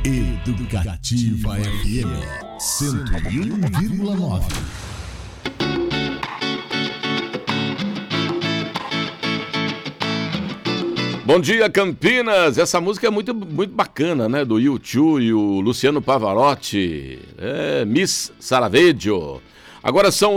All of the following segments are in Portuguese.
Educativa FM 101,9. Bom dia, Campinas! Essa música é muito bacana, né? Do U2 e o Luciano Pavarotti. Miss Saraveggio. Agora são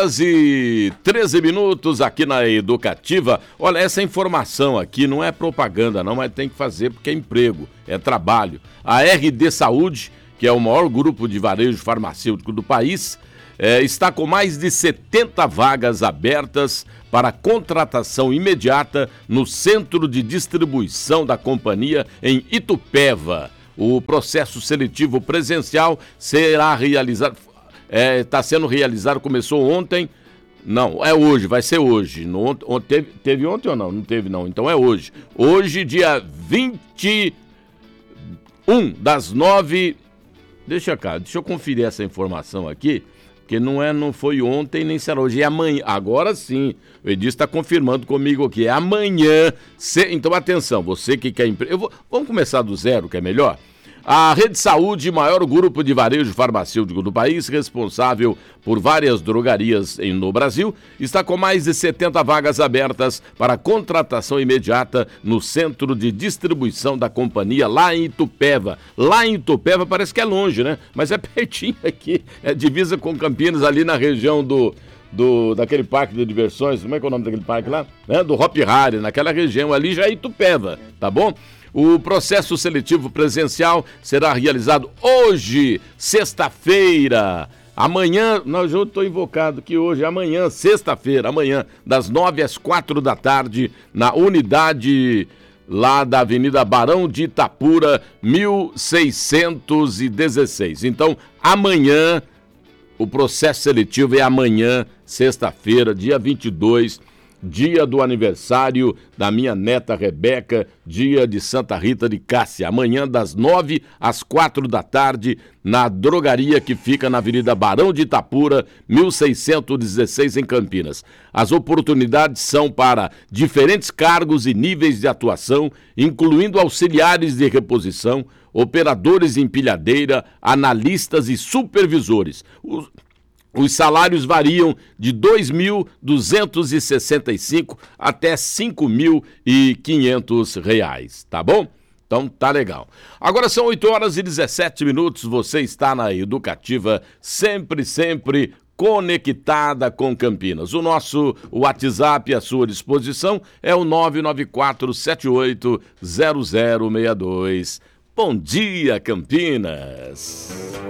8h13 aqui na Educativa. Olha, essa informação aqui não é propaganda não, mas tem que fazer porque é emprego, é trabalho. A RD Saúde, que é o maior grupo de varejo farmacêutico do país, está com mais de 70 vagas abertas para contratação imediata no centro de distribuição da companhia em Itupeva. O processo seletivo presencial será realizado... Está sendo realizado, começou ontem, não, é hoje, vai ser hoje. Teve ontem ou não? Não teve não, então é hoje. Hoje, dia 21, das 9, deixa eu conferir essa informação aqui, porque não foi ontem nem será hoje, é amanhã, agora sim, o Edilson está confirmando comigo aqui, é amanhã, então atenção, você que quer emprego, vamos começar do zero, que é melhor? A Rede Saúde, maior grupo de varejo farmacêutico do país, responsável por várias drogarias no Brasil, está com mais de 70 vagas abertas para contratação imediata no centro de distribuição da companhia lá em Itupeva. Lá em Itupeva parece que é longe, né? Mas é pertinho aqui, é divisa com Campinas, ali na região daquele parque de diversões, como é que é o nome daquele parque lá? Do Hop Hari, naquela região ali já é Itupeva, tá bom? O processo seletivo presencial será realizado hoje, sexta-feira. Amanhã, eu estou invocado que hoje, amanhã, sexta-feira, amanhã, das 9 às 4 da tarde, na unidade lá da Avenida Barão de Itapura, 1616. Então, amanhã, o processo seletivo é amanhã, sexta-feira, dia 22, dia do aniversário da minha neta Rebeca, dia de Santa Rita de Cássia. Amanhã, das 9 às 4 da tarde, na drogaria que fica na Avenida Barão de Itapura, 1616, em Campinas. As oportunidades são para diferentes cargos e níveis de atuação, incluindo auxiliares de reposição, operadores de empilhadeira, analistas e supervisores. Os salários variam de R$ 2.265 até R$ 5.500, tá bom? Então tá legal. Agora são 8h17, você está na Educativa, sempre conectada com Campinas. O nosso WhatsApp à sua disposição é o 994780062. Bom dia, Campinas!